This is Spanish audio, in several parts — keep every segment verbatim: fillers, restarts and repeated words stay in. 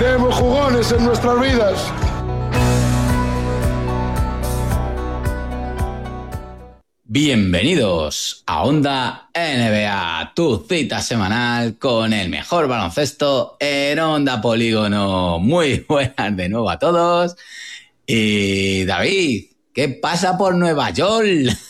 queremos jugones en nuestras vidas. Bienvenidos a Onda N B A, tu cita semanal con el mejor baloncesto en Onda Polígono. Muy buenas de nuevo a todos. Y David, ¿qué pasa por Nueva York?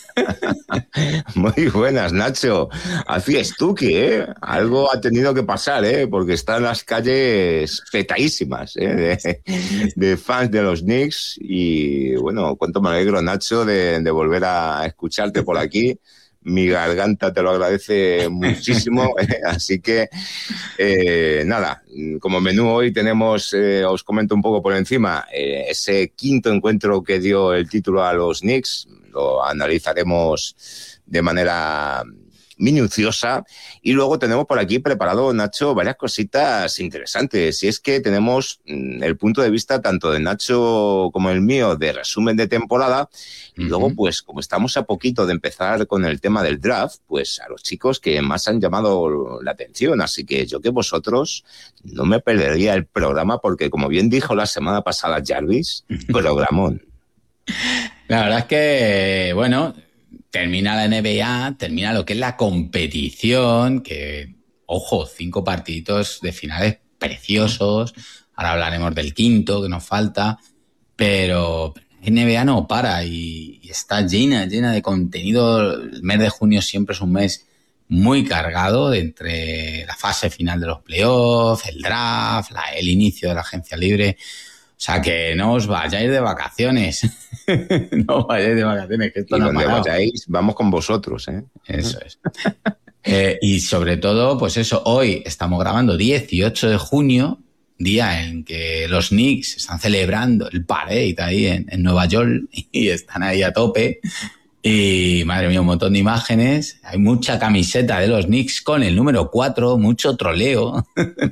Muy buenas, Nacho. Así es tú que, ¿eh? Algo ha tenido que pasar, ¿eh? Porque están las calles petadísimas, ¿eh? de, de fans de los Knicks. Y bueno, cuánto me alegro, Nacho, de, de volver a escucharte por aquí. Mi garganta te lo agradece muchísimo. ¿eh? Así que, eh, nada, como menú hoy tenemos, eh, os comento un poco por encima, eh, ese quinto encuentro que dio el título a los Knicks. Lo analizaremos de manera minuciosa y luego tenemos por aquí preparado, Nacho, varias cositas interesantes. Y es que tenemos el punto de vista tanto de Nacho como el mío de resumen de temporada y uh-huh. luego, pues, como estamos a poquito de empezar con el tema del draft, pues a los chicos que más han llamado la atención. Así que yo que vosotros no me perdería el programa porque, como bien dijo la semana pasada Jarvis, programón. La verdad es que, bueno, termina la N B A, termina lo que es la competición, que, ojo, cinco partiditos de finales preciosos. Ahora hablaremos del quinto, que nos falta, pero la N B A no para y, y está llena, llena de contenido. El mes de junio siempre es un mes muy cargado de entre la fase final de los playoffs, el draft, la, el inicio de la agencia libre. O sea, que no os vayáis de vacaciones. No os vayáis de vacaciones, que esto y no ha donde parado. Vayáis, vamos con vosotros, ¿eh? Eso es. eh, y sobre todo, pues eso, hoy estamos grabando dieciocho de junio, día en que los Knicks están celebrando el parade ahí en, en Nueva York y están ahí a tope. Y, madre mía, un montón de imágenes. Hay mucha camiseta de los Knicks con el número cuatro, mucho troleo.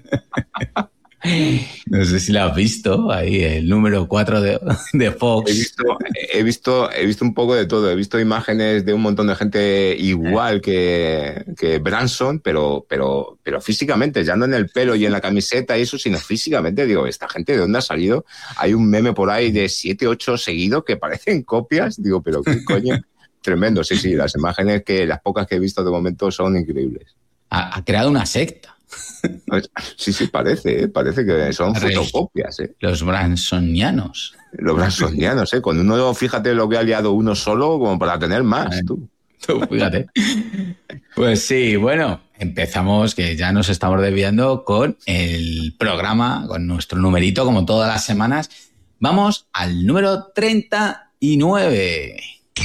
No sé si lo has visto, ahí el número cuatro de, de Fox. He visto, he, visto, he visto un poco de todo. He visto imágenes de un montón de gente igual que, que Branson, pero, pero, pero físicamente, ya no en el pelo y en la camiseta y eso, sino físicamente. Digo, ¿esta gente de dónde ha salido? Hay un meme por ahí de siete, ocho seguidos que parecen copias. Digo, pero qué coño. Tremendo, sí, sí. Las imágenes, que las pocas que he visto de momento son increíbles. Ha, ha creado una secta. Sí, sí, parece, ¿eh? Parece que son fotocopias, ¿eh? Los bransonianos. Los bransonianos, ¿eh? Con uno, fíjate lo que ha liado uno solo como para tener más, tú. Tú, fíjate. Pues sí, bueno, empezamos, que ya nos estamos desviando con el programa, con nuestro numerito, como todas las semanas. Vamos al número treinta y nueve.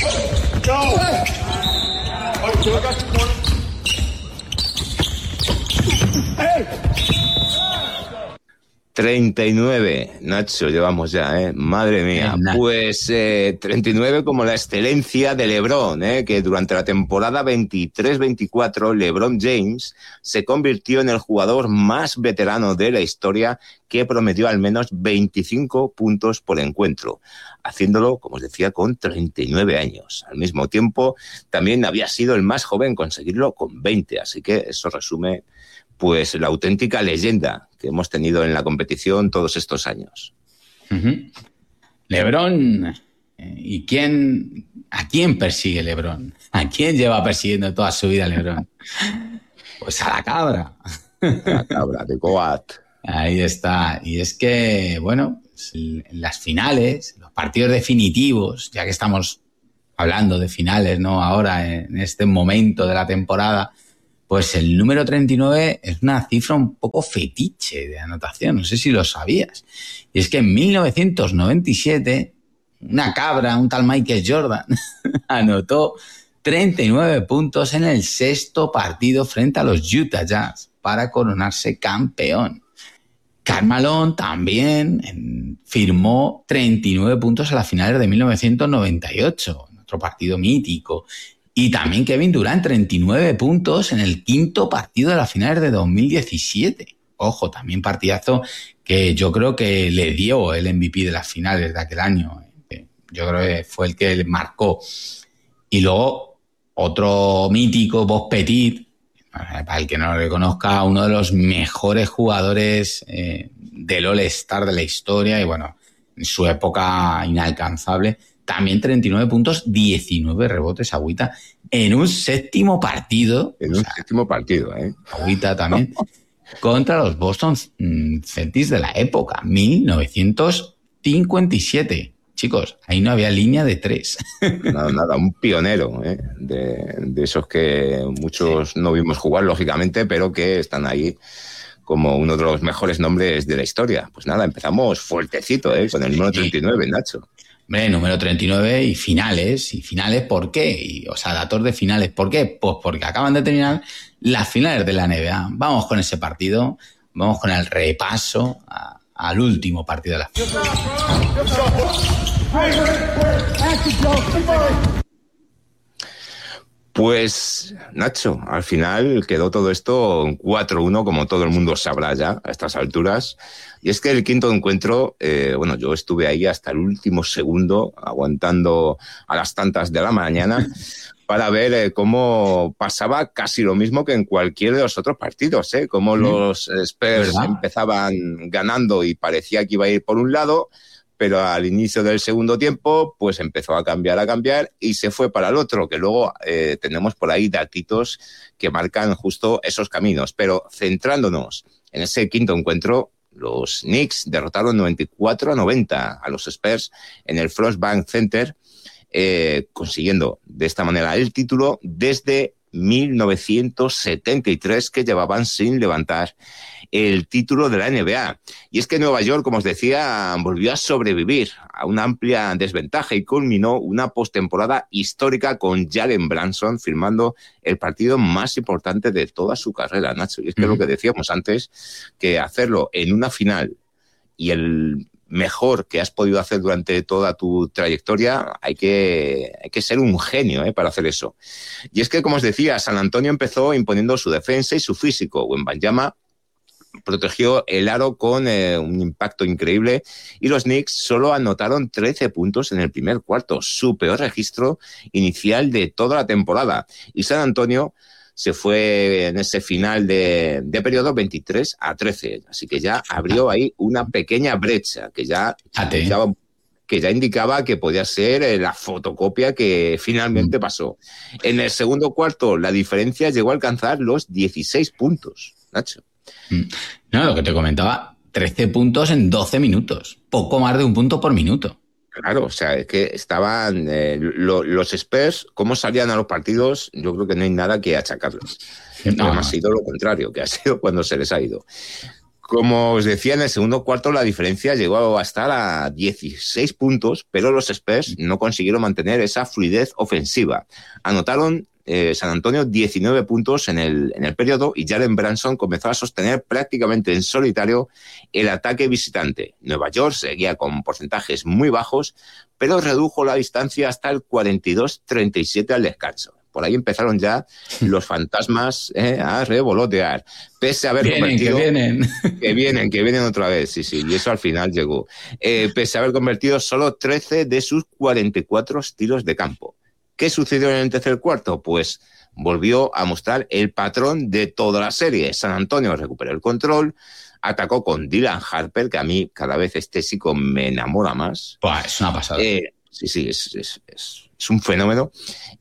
treinta y nueve, Nacho, llevamos ya, ¿eh? Madre mía. Pues eh, treinta y nueve como la excelencia de LeBron, ¿eh? Que durante la temporada veintitrés veinticuatro LeBron James se convirtió en el jugador más veterano de la historia que promedió al menos veinticinco puntos por encuentro, haciéndolo, como os decía, con treinta y nueve años. Al mismo tiempo, también había sido el más joven en conseguirlo con veinte, así que eso resume pues la auténtica leyenda que hemos tenido en la competición todos estos años. Uh-huh. LeBron, ¿y quién, a quién persigue LeBron? ¿A quién lleva persiguiendo toda su vida LeBron? Pues a la cabra. A la cabra de Goat. Ahí está. Y es que, bueno, en las finales, los partidos definitivos, ya que estamos hablando de finales, ¿no? Ahora, en este momento de la temporada, pues el número treinta y nueve es una cifra un poco fetiche de anotación, no sé si lo sabías. Y es que en mil novecientos noventa y siete, una cabra, un tal Michael Jordan, anotó treinta y nueve puntos en el sexto partido frente a los Utah Jazz para coronarse campeón. Karl Malone también en, firmó treinta y nueve puntos a las finales de mil novecientos noventa y ocho, en otro partido mítico. Y también Kevin Durant, treinta y nueve puntos en el quinto partido de las finales de dos mil diecisiete. Ojo, también partidazo que yo creo que le dio el M V P de las finales de aquel año. Yo creo que fue el que le marcó. Y luego, otro mítico, Bob Pettit, para el que no lo reconozca, uno de los mejores jugadores eh, del All-Star de la historia y bueno, en su época inalcanzable. También treinta y nueve puntos, diecinueve rebotes, Agüita, en un séptimo partido. En un sea, séptimo partido, ¿eh? Agüita también. Contra los Boston Celtics de la época, mil novecientos cincuenta y siete. Chicos, ahí no había línea de tres. Nada, nada, un pionero, ¿eh? de, de esos que muchos sí. no vimos jugar, lógicamente, pero que están ahí como uno de los mejores nombres de la historia. Pues nada, empezamos fuertecito, ¿eh? Con el número treinta y nueve, Nacho. Hombre, número treinta y nueve y finales. ¿Y finales por qué? Y, o sea, datos de finales. ¿Por qué? Pues porque acaban de terminar las finales de la N B A. Vamos con ese partido, vamos con el repaso a, al último partido de la final. Pues, Nacho, al final quedó todo esto cuatro uno, como todo el mundo sabrá ya a estas alturas. Y es que el quinto encuentro, eh, bueno, yo estuve ahí hasta el último segundo, aguantando a las tantas de la mañana, para ver eh, cómo pasaba casi lo mismo que en cualquier de los otros partidos, ¿eh? Cómo ¿Sí? los Spurs ¿verdad? empezaban ganando y parecía que iba a ir por un lado, pero al inicio del segundo tiempo, pues empezó a cambiar, a cambiar y se fue para el otro, que luego eh, tenemos por ahí datitos que marcan justo esos caminos. Pero centrándonos en ese quinto encuentro, los Knicks derrotaron noventa y cuatro a noventa a los Spurs en el Frost Bank Center, eh, consiguiendo de esta manera el título desde mil novecientos setenta y tres, que llevaban sin levantar el título de la N B A. Y es que Nueva York, como os decía, volvió a sobrevivir a una amplia desventaja y culminó una postemporada histórica con Jalen Brunson firmando el partido más importante de toda su carrera, Nacho. Y es que mm. lo que decíamos antes, que hacerlo en una final y el mejor que has podido hacer durante toda tu trayectoria, hay que, hay que ser un genio ¿eh? para hacer eso. Y es que, como os decía, San Antonio empezó imponiendo su defensa y su físico. Wembanyama protegió el aro con eh, un impacto increíble y los Knicks solo anotaron trece puntos en el primer cuarto, su peor registro inicial de toda la temporada. Y San Antonio se fue en ese final de, de periodo veintitrés a trece, así que ya abrió ahí una pequeña brecha que ya, indicaba, que ya indicaba que podía ser la fotocopia que finalmente pasó. En el segundo cuarto la diferencia llegó a alcanzar los dieciséis puntos, Nacho. No, lo que te comentaba, trece puntos en doce minutos, poco más de un punto por minuto. Claro, o sea, es que estaban eh, lo, los Spurs, cómo salían a los partidos, yo creo que no hay nada que achacarles. No, no ha sido lo contrario, que ha sido cuando se les ha ido. Como os decía, en el segundo cuarto la diferencia llegó a estar a dieciséis puntos, pero los Spurs no consiguieron mantener esa fluidez ofensiva. Anotaron eh, San Antonio diecinueve puntos en el, en el periodo y Jalen Brunson comenzó a sostener prácticamente en solitario el ataque visitante. Nueva York seguía con porcentajes muy bajos, pero redujo la distancia hasta el cuarenta y dos a treinta y siete al descanso. Por ahí empezaron ya los fantasmas eh, a revolotear. Pese a haber vienen, convertido... que vienen. Que vienen, que vienen otra vez, sí, sí. Y eso al final llegó. Eh, pese a haber convertido solo trece de sus cuarenta y cuatro tiros de campo. ¿Qué sucedió en el tercer cuarto? Pues volvió a mostrar el patrón de toda la serie. San Antonio recuperó el control, atacó con Dylan Harper, que a mí cada vez este chico me enamora más. Buah, es una pasada. Eh, sí, sí, es... es, es Es un fenómeno.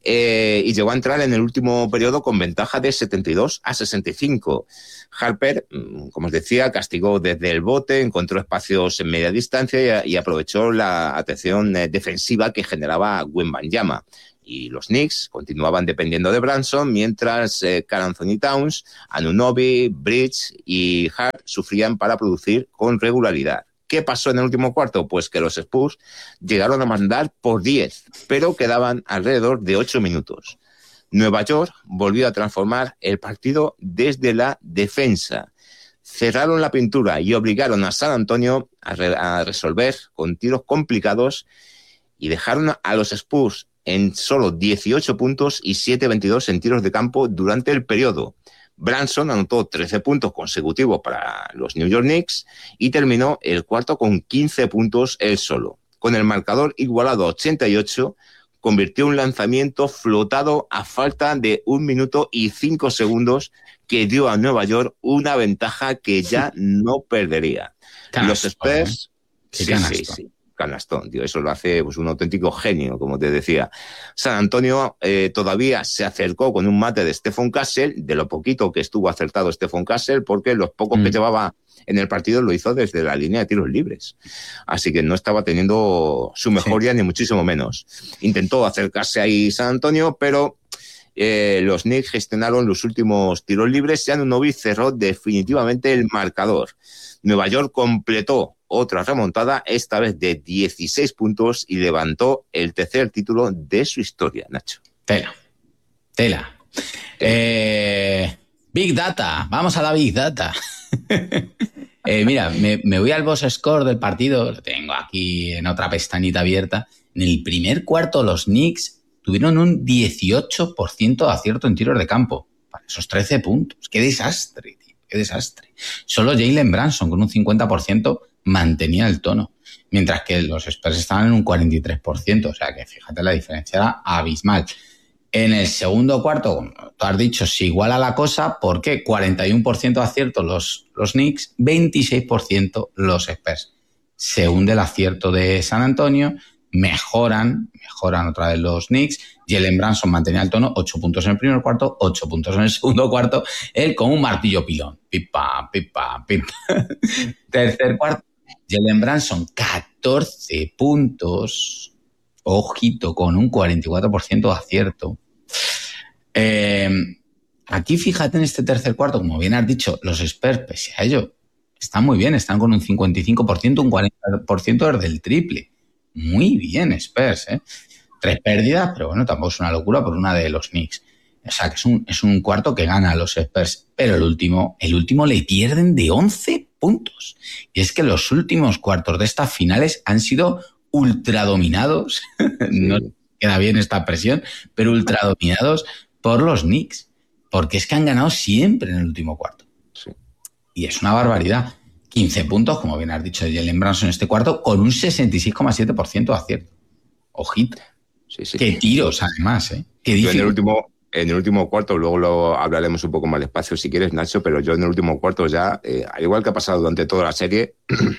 Eh, y llegó a entrar en el último periodo con ventaja de setenta y dos a sesenta y cinco. Harper, como os decía, castigó desde el bote, encontró espacios en media distancia y, y aprovechó la atención eh, defensiva que generaba Wembanyama. Y los Knicks continuaban dependiendo de Brunson, mientras eh, Karl Anthony Towns, Anunoby, Bridge y Hart sufrían para producir con regularidad. ¿Qué pasó en el último cuarto? Pues que los Spurs llegaron a mandar por diez, pero quedaban alrededor de ocho minutos. Nueva York volvió a transformar el partido desde la defensa. Cerraron la pintura y obligaron a San Antonio a, re- a resolver con tiros complicados y dejaron a los Spurs en solo dieciocho puntos y siete veintidós en tiros de campo durante el periodo. Brunson anotó trece puntos consecutivos para los New York Knicks y terminó el cuarto con quince puntos él solo. Con el marcador igualado a ochenta y ocho, convirtió un lanzamiento flotado a falta de un minuto y cinco segundos que dio a Nueva York una ventaja que ya no perdería. Canastón, Los Spurs... ¿eh? Sí, sí, sí. Canastón, tío, eso lo hace pues, un auténtico genio, como te decía. San Antonio eh, todavía se acercó con un mate de Stephon Castle, de lo poquito que estuvo acertado Stephon Castle, porque los pocos mm. que llevaba en el partido lo hizo desde la línea de tiros libres. Así que no estaba teniendo su mejor día, sí. ni muchísimo menos. Intentó acercarse ahí San Antonio, pero eh, los Knicks gestionaron los últimos tiros libres y Anunoby cerró definitivamente el marcador. Nueva York completó otra remontada, esta vez de dieciséis puntos, y levantó el tercer título de su historia, Nacho. Tela, tela. Eh, Big Data, vamos a la Big Data. eh, mira, me, me voy al box score del partido, lo tengo aquí en otra pestañita abierta. En el primer cuarto los Knicks tuvieron un dieciocho por ciento de acierto en tiros de campo, para esos trece puntos. ¡Qué desastre, tío! ¡Qué desastre! Solo Jalen Brunson con un cincuenta por ciento mantenía el tono, mientras que los Spurs estaban en un cuarenta y tres por ciento, o sea que fíjate, la diferencia era abismal. En el segundo cuarto, como tú has dicho, se iguala la cosa, porque cuarenta y uno por ciento de acierto los, los Knicks, veintiséis por ciento los Spurs. Se hunde el acierto de San Antonio, mejoran, mejoran otra vez los Knicks. Jalen Brunson mantenía el tono, ocho puntos en el primer cuarto, ocho puntos en el segundo cuarto, él con un martillo pilón, pipa, pipa, pipa. Tercer cuarto, Jalen Brunson, catorce puntos, ojito, con un cuarenta y cuatro por ciento de acierto. Eh, aquí fíjate en este tercer cuarto, como bien has dicho, los Spurs, pese a ello, están muy bien, están con un cincuenta y cinco por ciento, un cuarenta por ciento desde el triple. Muy bien, Spurs, ¿eh? Tres pérdidas, pero bueno, tampoco es una locura por una de los Knicks. O sea, que es un, es un cuarto que gana a los Spurs, pero el último, el último le pierden de once puntos. Y es que los últimos cuartos de estas finales han sido ultradominados, sí. No queda bien esta expresión, pero ultradominados por los Knicks, porque es que han ganado siempre en el último cuarto. Sí. Y es una barbaridad. quince puntos, como bien has dicho, de Jalen Brunson en este cuarto, con un sesenta y seis coma siete por ciento de acierto. Ojito. Sí, sí. Qué tiros, además, ¿eh? Qué yo en el último, en el último cuarto, luego lo hablaremos un poco más despacio si quieres, Nacho, pero yo en el último cuarto ya, eh, al igual que ha pasado durante toda la serie,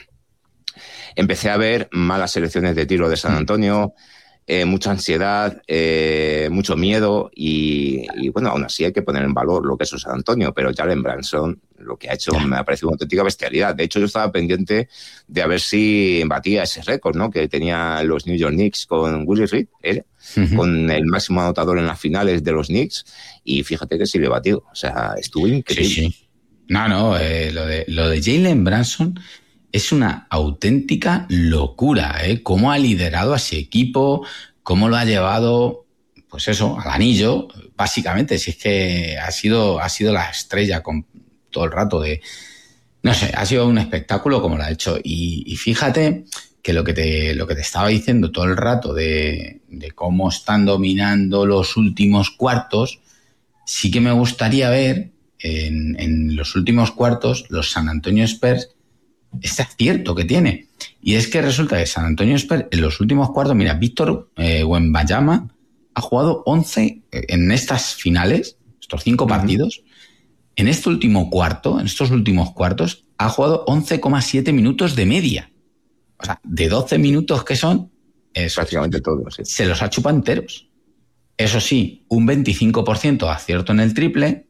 empecé a ver malas selecciones de tiro de San Antonio, eh, mucha ansiedad, eh, mucho miedo y, y, bueno, aún así hay que poner en valor lo que es San Antonio, pero Jalen Brunson, lo que ha hecho me ha parecido una auténtica bestialidad. De hecho, yo estaba pendiente de a ver si batía ese récord, ¿no?, que tenía los New York Knicks con Willie Reed, ¿eh? Uh-huh. Con el máximo anotador en las finales de los Knicks, y fíjate que sí le batió. O sea, estuvo increíble. Sí, sí. No, no, eh, lo de, lo de Jalen Brunson es una auténtica locura, ¿eh? Cómo ha liderado a ese equipo, cómo lo ha llevado, pues eso, al anillo, básicamente. Si es que ha sido, ha sido la estrella con todo el rato de... No sé, ha sido un espectáculo como lo ha hecho. Y, y fíjate que lo que te, lo que te estaba diciendo todo el rato de, de cómo están dominando los últimos cuartos, sí que me gustaría ver en, en los últimos cuartos los San Antonio Spurs este acierto que tiene. Y es que resulta que San Antonio Spurs en los últimos cuartos, mira, Víctor eh, Wembanyama ha jugado once en estas finales, estos cinco uh-huh. partidos. En este último cuarto, en estos últimos cuartos, ha jugado once coma siete minutos de media. O sea, de doce minutos que son, eso, prácticamente todo, sí. Se los ha chupado enteros. Eso sí, un veinticinco por ciento de acierto en el triple,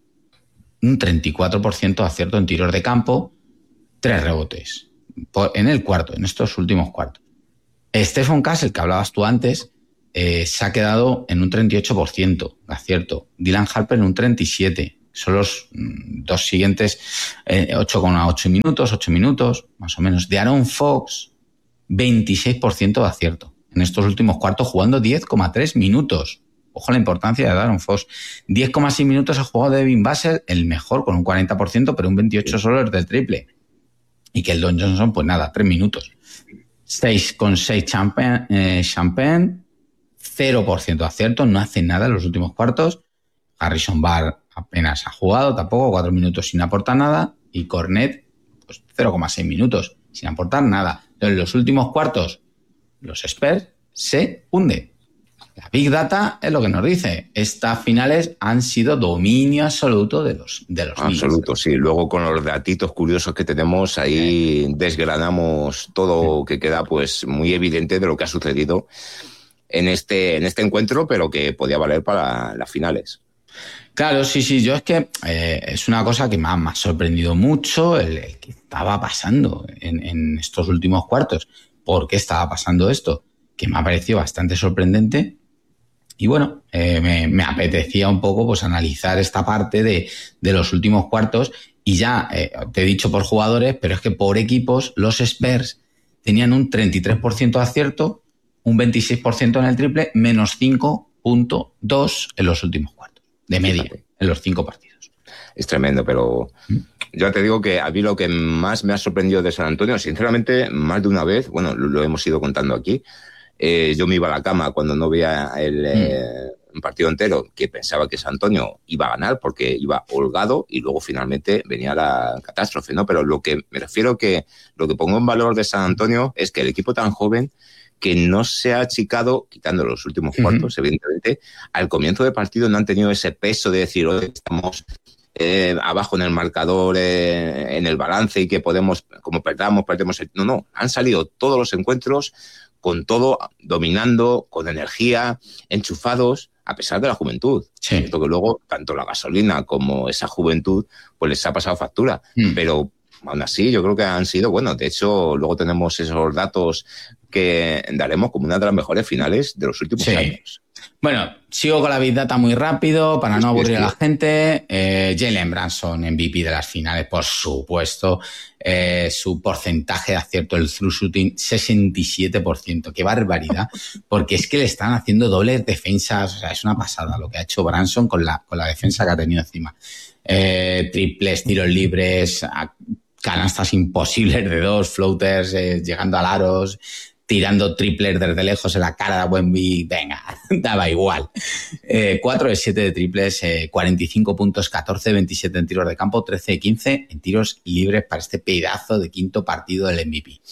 un treinta y cuatro por ciento de acierto en tiros de campo, tres rebotes en el cuarto, en estos últimos cuartos. Stephon Castle, que hablabas tú antes, eh, se ha quedado en un treinta y ocho por ciento de acierto. Dylan Harper en un treinta y siete por ciento. Son los mm, dos siguientes, eh, ocho coma ocho minutos, ocho minutos, más o menos. De Aaron Fox, veintiséis por ciento de acierto. En estos últimos cuartos jugando diez coma tres minutos. Ojo la importancia de Aaron Fox. diez coma seis minutos ha jugado Devin Vassell, el mejor, con un cuarenta por ciento, pero un veintiocho por ciento solo es del triple. Y que el Don Johnson, pues nada, tres minutos. seis coma seis Champagne, eh, Champagne, cero por ciento de acierto, no hace nada en los últimos cuartos. Harrison Barr apenas ha jugado, tampoco, cuatro minutos sin aportar nada. Y Cornet, pues cero coma seis minutos sin aportar nada. Entonces, en los últimos cuartos, los Spurs se hunde. La Big Data es lo que nos dice. Estas finales han sido dominio absoluto de los de los Absoluto, Knicks. Sí. Luego con los datitos curiosos que tenemos, ahí sí. desgranamos todo sí. que queda pues muy evidente de lo que ha sucedido en este, en este encuentro, pero que podía valer para las finales. Claro, sí, sí. Yo es que eh, es una cosa que me ha, me ha sorprendido mucho el, el que estaba pasando en, en estos últimos cuartos. ¿Por qué estaba pasando esto? Que me ha parecido bastante sorprendente. Y bueno, eh, me, me apetecía un poco pues analizar esta parte de, de los últimos cuartos. Y ya eh, te he dicho por jugadores, pero es que por equipos los Spurs tenían un treinta y tres por ciento de acierto, un veintiséis por ciento en el triple, menos cinco punto dos en los últimos cuartos, de media, Fíjate. en los cinco partidos. Es tremendo, pero ¿Mm? yo te digo que a mí lo que más me ha sorprendido de San Antonio, sinceramente, más de una vez, bueno, lo, lo hemos ido contando aquí, eh, yo me iba a la cama cuando no veía el... Mm. Eh, un partido entero que pensaba que San Antonio iba a ganar porque iba holgado y luego finalmente venía la catástrofe, ¿no? Pero lo que me refiero que lo que pongo en valor de San Antonio es que el equipo tan joven que no se ha achicado, quitando los últimos cuartos, uh-huh. evidentemente, al comienzo del partido no han tenido ese peso de decir, hoy estamos eh, abajo en el marcador, eh, en el balance y que podemos, como perdamos, perdemos. El... No, no, han salido todos los encuentros con todo, dominando, con energía, enchufados, a pesar de la juventud. Sí. Cierto que luego, tanto la gasolina como esa juventud, pues les ha pasado factura. Mm. Pero aún así, yo creo que han sido, bueno, de hecho, luego tenemos esos datos que daremos como una de las mejores finales de los últimos sí. años. Bueno, sigo con la Big Data muy rápido para no aburrir a la gente. Eh, Jalen Brunson, M V P de las finales, por supuesto. Eh, su porcentaje de acierto, el through shooting, sesenta y siete por ciento. ¡Qué barbaridad! Porque es que le están haciendo dobles defensas. O sea, es una pasada lo que ha hecho Brunson con la, con la defensa que ha tenido encima. Eh, triples, tiros libres, canastas imposibles de dos, floaters, eh, llegando al aros, tirando triples desde lejos en la cara de Wemby, venga, daba igual. Eh, cuatro de siete de triples, eh, cuarenta y cinco puntos, catorce de veintisiete en tiros de campo, trece de quince en tiros libres para este pedazo de quinto partido del M V P.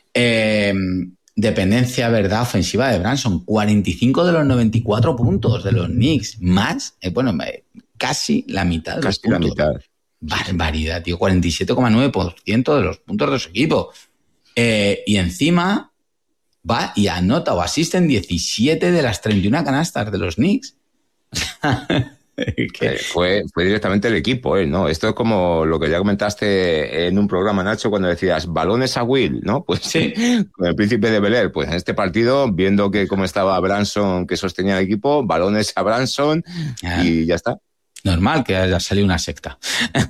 Eh, dependencia, verdad, ofensiva de Brunson, cuarenta y cinco de los noventa y cuatro puntos de los Knicks, más, eh, bueno, eh, casi la mitad de casi los puntos. la mitad. Barbaridad, tío, cuarenta y siete coma nueve por ciento de los puntos de su equipo. Eh, y encima va y anota o asiste en diecisiete de las treinta y una canastas de los Knicks. eh, fue, fue directamente el equipo, ¿eh? ¿No? Esto es como lo que ya comentaste en un programa, Nacho, cuando decías balones a Will, ¿no? Pues sí, con el príncipe de Bel-Air. Pues en este partido, viendo que cómo estaba Brunson, que sostenía el equipo, balones a Brunson ah. y ya está. Normal que haya salido una secta.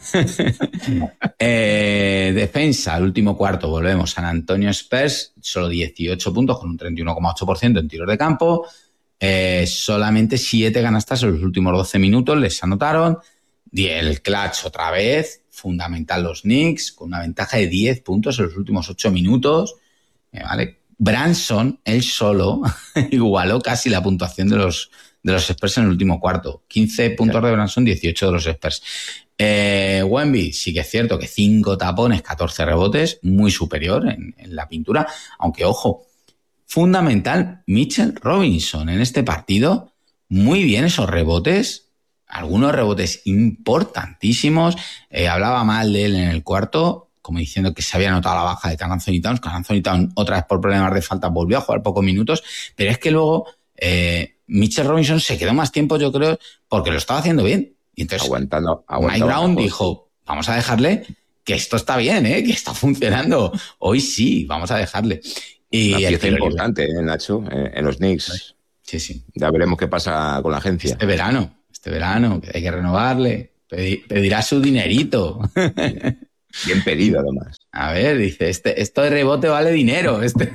eh, defensa, el último cuarto, volvemos. San Antonio Spurs, solo dieciocho puntos con un treinta y uno coma ocho por ciento en tiros de campo. Eh, solamente siete canastas en los últimos doce minutos les anotaron. Y el clutch otra vez, fundamental los Knicks, con una ventaja de diez puntos en los últimos ocho minutos. Eh, ¿vale? Brunson, él solo, igualó casi la puntuación de los de los Spurs en el último cuarto. quince puntos de Brunson, dieciocho de los Spurs. Eh, Wemby, sí que es cierto que cinco tapones, catorce rebotes, muy superior en, en la pintura. Aunque, ojo, fundamental, Mitchell Robinson en este partido. Muy bien esos rebotes. Algunos rebotes importantísimos. Eh, hablaba mal de él en el cuarto, como diciendo que se había notado la baja de Karl Anthony Towns. Karl Anthony Towns, otra vez por problemas de falta, volvió a jugar pocos minutos. Pero es que luego... Eh, Mitchell Robinson se quedó más tiempo, yo creo, porque lo estaba haciendo bien. Y entonces aguantando, aguantando Mike Brown dijo, vamos a dejarle que esto está bien, ¿eh? Que está funcionando. Hoy sí, vamos a dejarle. Y una el pieza importante, ¿eh, Nacho? En, en los Knicks. Sí, sí. Ya veremos qué pasa con la agencia. Este verano, este verano, que hay que renovarle. Pedir, pedirá su dinerito. Bien pedido, además. A ver, dice, este, esto de rebote vale dinero. Este...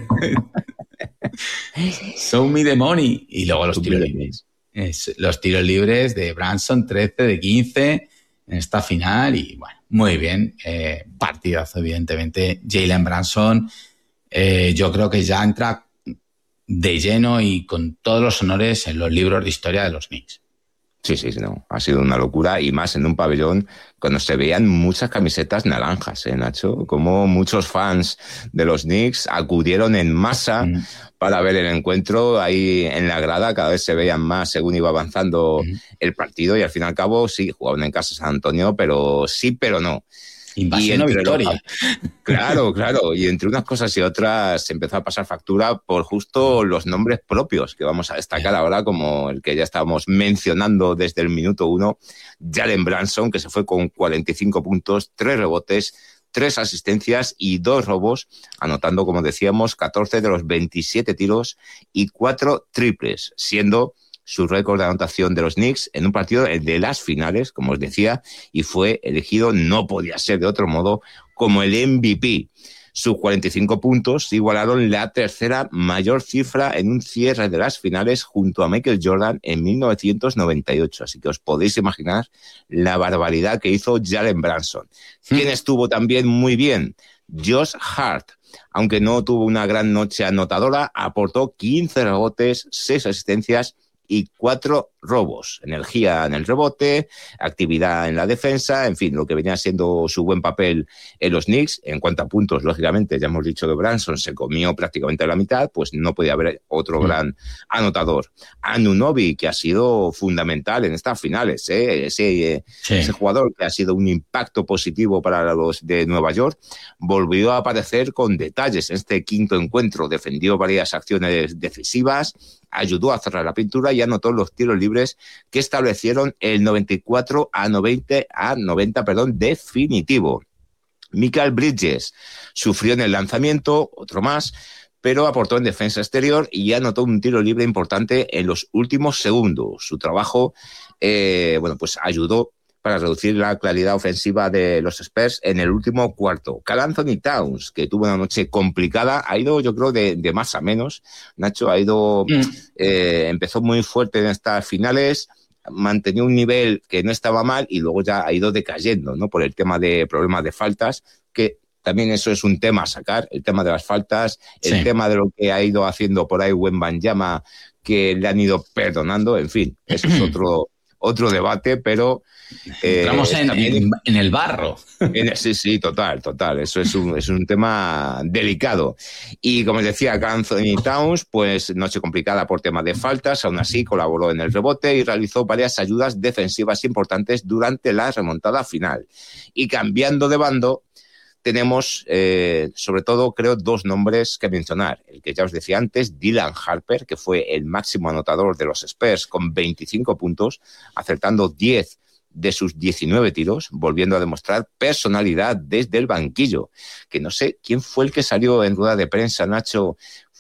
Show me the money. Y luego los tiros libres. Es, los tiros libres de Brunson, trece de quince en esta final. Y bueno, muy bien. Eh, partidazo, evidentemente. Jalen Brunson, eh, yo creo que ya entra de lleno y con todos los honores en los libros de historia de los Knicks. Sí, sí, no, ha sido una locura y más en un pabellón cuando se veían muchas camisetas naranjas, ¿eh, Nacho? Como muchos fans de los Knicks acudieron en masa mm. para ver el encuentro ahí en la grada, cada vez se veían más según iba avanzando mm. el partido y al fin y al cabo sí, jugaban en casa San Antonio, pero sí, pero no. Invasión o victoria. Los, claro, claro. Y entre unas cosas y otras se empezó a pasar factura por justo los nombres propios que vamos a destacar ahora, como el que ya estábamos mencionando desde el minuto uno, Jalen Brunson, que se fue con cuarenta y cinco puntos, tres rebotes, tres asistencias y dos robos, anotando, como decíamos, catorce de los veintisiete tiros y cuatro triples, siendo su récord de anotación de los Knicks en un partido de las finales, como os decía, y fue elegido, no podía ser de otro modo, como el M V P. Sus cuarenta y cinco puntos igualaron la tercera mayor cifra en un cierre de las finales junto a Michael Jordan en mil novecientos noventa y ocho. Así que os podéis imaginar la barbaridad que hizo Jalen Brunson. ¿Quién estuvo también muy bien? Josh Hart. Aunque no tuvo una gran noche anotadora, aportó quince rebotes, seis asistencias y cuatro robos. Energía en el rebote, actividad en la defensa, en fin, lo que venía siendo su buen papel en los Knicks. En cuanto a puntos, lógicamente, ya hemos dicho que Brunson se comió prácticamente la mitad, pues no podía haber otro mm. gran anotador. Anunoby, que ha sido fundamental en estas finales, ¿eh? ese, eh, sí. ese jugador que ha sido un impacto positivo para los de Nueva York, volvió a aparecer con detalles en este quinto encuentro. Defendió varias acciones decisivas, ayudó a cerrar la pintura y anotó los tiros libres que establecieron el noventa y cuatro a noventa, perdón, definitivo. Mikal Bridges sufrió en el lanzamiento, otro más, pero aportó en defensa exterior y anotó un tiro libre importante en los últimos segundos. Su trabajo, eh, bueno, pues ayudó para reducir la claridad ofensiva de los Spurs en el último cuarto. Karl Anthony Towns, que tuvo una noche complicada, ha ido, yo creo, de, de más a menos. Nacho ha ido, mm. eh, empezó muy fuerte en estas finales, mantenía un nivel que no estaba mal y luego ya ha ido decayendo, ¿no? Por el tema de problemas de faltas, que también eso es un tema a sacar, el tema de las faltas, el sí. tema de lo que ha ido haciendo por ahí Wembanyama, que le han ido perdonando, en fin, eso es otro... otro debate, pero... Eh, Entramos en, también, en, en el barro. En, sí, sí, total, total. Eso es un, es un tema delicado. Y como decía, Anthony Towns, pues noche complicada por temas de faltas, aún así colaboró en el rebote y realizó varias ayudas defensivas importantes durante la remontada final. Y cambiando de bando, tenemos, eh, sobre todo, creo, dos nombres que mencionar. El que ya os decía antes, Dylan Harper, que fue el máximo anotador de los Spurs con veinticinco puntos, acertando diez de sus diecinueve tiros, volviendo a demostrar personalidad desde el banquillo. Que no sé quién fue el que salió en rueda de prensa, Nacho.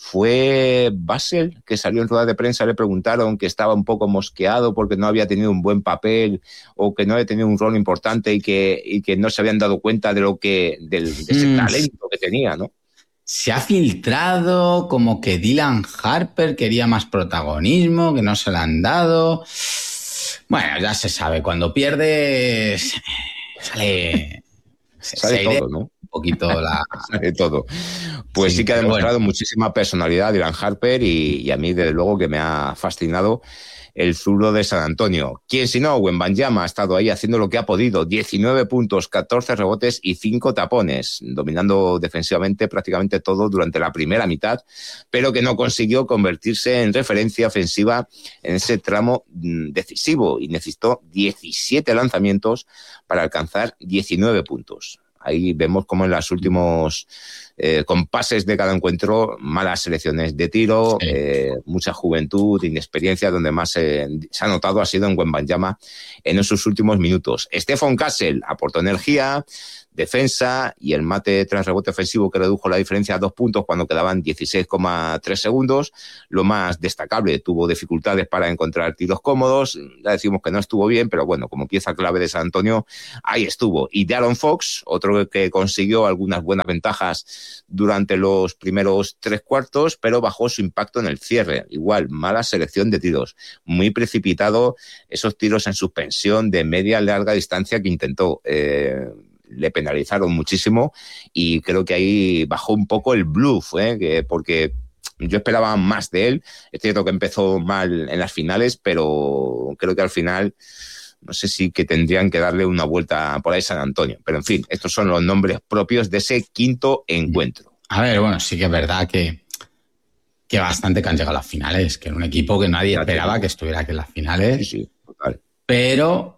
¿Fue Basel que salió en rueda de prensa? Le preguntaron que estaba un poco mosqueado porque no había tenido un buen papel o que no había tenido un rol importante y que, y que no se habían dado cuenta de lo que del, de ese mm. talento que tenía, ¿no? Se ha filtrado como que Dylan Harper quería más protagonismo, que no se le han dado. Bueno, ya se sabe, cuando pierdes sale... Sale todo, ¿no? Un poquito la... Sale todo. Pues sí, sí que ha demostrado bueno. muchísima personalidad Dylan Harper y, y a mí, desde luego, que me ha fascinado el zurdo de San Antonio. ¿Quién si no? Wembanyama ha estado ahí haciendo lo que ha podido. diecinueve puntos, catorce rebotes y cinco tapones, dominando defensivamente prácticamente todo durante la primera mitad, pero que no consiguió convertirse en referencia ofensiva en ese tramo decisivo y necesitó diecisiete lanzamientos para alcanzar diecinueve puntos. Ahí vemos como en los últimos eh, compases de cada encuentro, malas selecciones de tiro, sí. eh, mucha juventud, inexperiencia, donde más eh, se ha notado ha sido en Wembanyama en esos últimos minutos. Stephon Castle aportó energía, defensa y el mate tras rebote ofensivo que redujo la diferencia a dos puntos cuando quedaban dieciséis coma tres segundos. Lo más destacable, tuvo dificultades para encontrar tiros cómodos. Ya decimos que no estuvo bien, pero bueno, como pieza clave de San Antonio, ahí estuvo. Y De'Aaron Fox, otro que consiguió algunas buenas ventajas durante los primeros tres cuartos, pero bajó su impacto en el cierre. Igual, mala selección de tiros. Muy precipitado esos tiros en suspensión de media larga distancia que intentó. Eh, le penalizaron muchísimo y creo que ahí bajó un poco el bluff, ¿eh? que porque yo esperaba más de él. Es cierto que empezó mal en las finales, pero creo que al final no sé si que tendrían que darle una vuelta por ahí San Antonio. Pero en fin, estos son los nombres propios de ese quinto encuentro. A ver, bueno, sí que es verdad que, que bastante que han llegado a las finales, que era un equipo que nadie esperaba que estuviera aquí en las finales. Sí, sí, total. Pero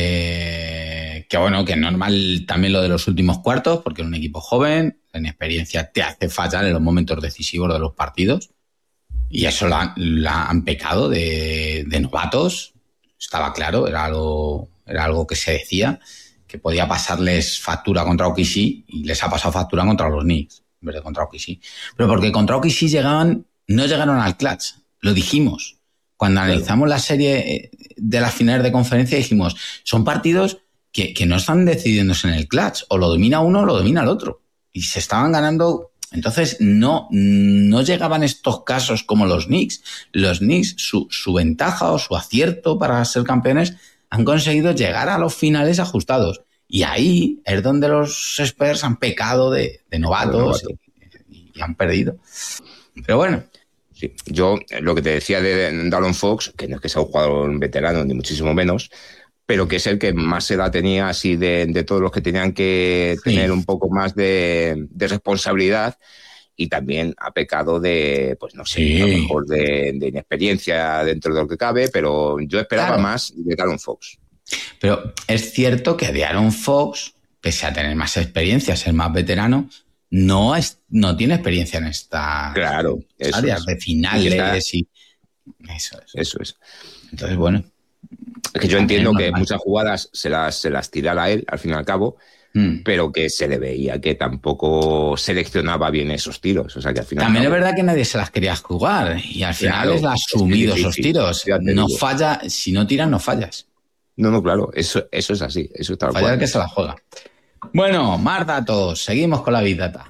eh, que bueno, que es normal también lo de los últimos cuartos, porque en un equipo joven, la inexperiencia te hace fallar en los momentos decisivos de los partidos. Y eso la, la han pecado de, de novatos. Estaba claro, era algo, era algo que se decía, que podía pasarles factura contra O K C y les ha pasado factura contra los Knicks, en vez de contra O K C. Pero porque contra O K C llegaban, no llegaron al clutch, lo dijimos. Cuando claro. analizamos la serie de las finales de conferencia dijimos, son partidos que, que no están decidiéndose en el clutch, o lo domina uno o lo domina el otro. Y se estaban ganando. Entonces, no, no llegaban estos casos como los Knicks. Los Knicks, su, su ventaja o su acierto para ser campeones, han conseguido llegar a los finales ajustados. Y ahí es donde los Spurs han pecado de, de novatos y, y han perdido. Pero bueno. Sí, yo lo que te decía de De'Aaron Fox, que no es que sea un jugador veterano, ni muchísimo menos, pero que es el que más edad tenía así de, de todos los que tenían que sí. tener un poco más de, de responsabilidad, y también ha pecado de, pues no sé, sí. a lo mejor de, de inexperiencia dentro de lo que cabe, pero yo esperaba claro. más de De'Aaron Fox. Pero es cierto que De'Aaron Fox, pese a tener más experiencia, ser más veterano, no, es, no tiene experiencia en estas claro, áreas es. de finales y, y eso es. Eso es. Entonces, bueno. Es que yo entiendo que muchas jugadas se las, se las tirara a él, al fin y al cabo, mm. pero que se le veía que tampoco seleccionaba bien esos tiros. O sea, que al final también cabo, es verdad que nadie se las quería jugar y al final claro, es asumido es esos tiros. No digo. falla, si no tiras, no fallas. No, no, claro, eso, eso es así. Eso está falla el que se la juega. Bueno, más datos. Seguimos con la Big Data.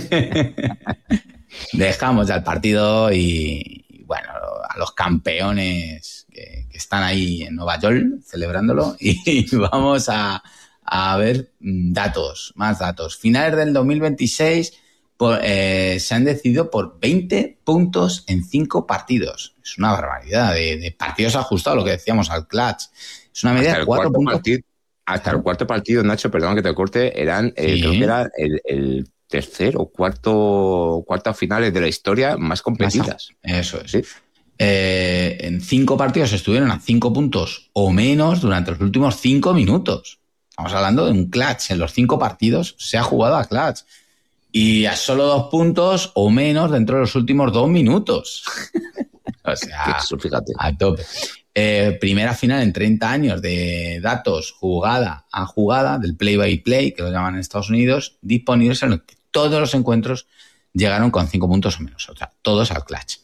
Dejamos ya el partido y, y bueno, a los campeones que, que están ahí en Nueva York celebrándolo y vamos a, a ver datos, más datos. Finales del dos mil veintiséis por, eh, se han decidido por veinte puntos en cinco partidos. Es una barbaridad de, de partidos ajustados, lo que decíamos al clutch. Es una media de cuatro puntos. Partido, hasta el cuarto partido, Nacho, perdón que te corte, eran, eh, sí. creo que era el, el tercer o cuarto cuartas finales de la historia más competidas. Eso es. ¿Sí? Eh, en cinco partidos estuvieron a cinco puntos o menos durante los últimos cinco minutos. Estamos hablando de un clutch. En los cinco partidos se ha jugado a clutch. Y a solo dos puntos o menos dentro de los últimos dos minutos. O sea, Eso, fíjate. A tope. Eh, primera final en treinta años de datos jugada a jugada, del play by play, que lo llaman en Estados Unidos, disponibles en los que todos los encuentros llegaron con cinco puntos o menos. O sea, todos al clutch.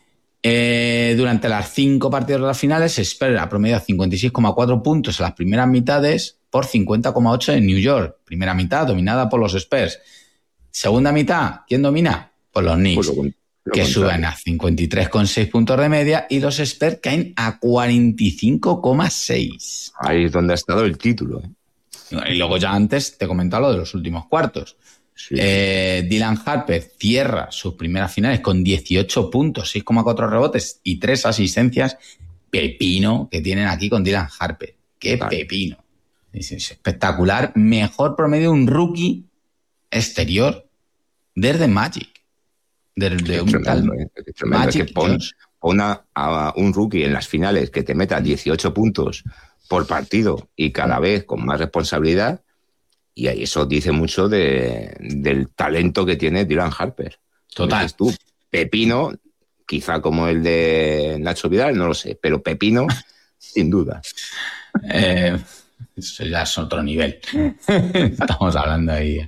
Eh, durante las cinco partidos de las finales se espera promedio cincuenta y seis coma cuatro puntos en las primeras mitades por cincuenta coma ocho en New York. Primera mitad dominada por los Spurs. Segunda mitad, ¿quién domina? Pues los Knicks, pues lo, lo que contrario. Suben a cincuenta y tres coma seis puntos de media y los Spurs caen a cuarenta y cinco coma seis. Ahí es donde ha estado el título. ¿eh? Y luego ya antes te comentaba lo de los últimos cuartos. Sí. Eh, Dylan Harper cierra sus primeras finales con dieciocho puntos, seis coma cuatro rebotes y tres asistencias. Pepino que tienen aquí con Dylan Harper. ¡Qué vale. pepino! Es espectacular. Mejor promedio un rookie exterior desde Magic. Desde un tremendo, tal, eh, tremendo. Magic es que pon, pon a, a un rookie en las finales que te meta dieciocho puntos por partido y cada vez con más responsabilidad. Y eso dice mucho de, del talento que tiene Dylan Harper. Total. Tú, Pepino, quizá como el de Nacho Vidal, no lo sé, pero Pepino, sin duda. Eh, eso ya es otro nivel. Estamos hablando ahí.